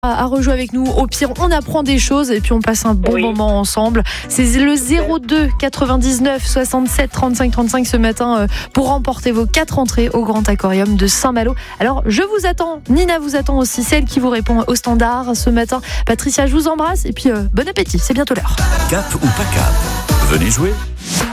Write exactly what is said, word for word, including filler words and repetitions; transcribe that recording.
à rejouer avec nous. Au pire, on apprend des choses et puis on passe un bon Oui. moment ensemble. C'est le zéro deux quatre-vingt-dix-neuf soixante-sept trente-cinq trente-cinq ce matin euh, pour remporter vos quatre entrées au Grand Aquarium de Saint-Malo. Alors, je vous attends. Nina vous attend aussi, celle qui vous répond au standard ce matin. Patricia, je vous embrasse et puis euh, bon appétit. C'est bientôt l'heure. Cap ou pas cap, venez jouer.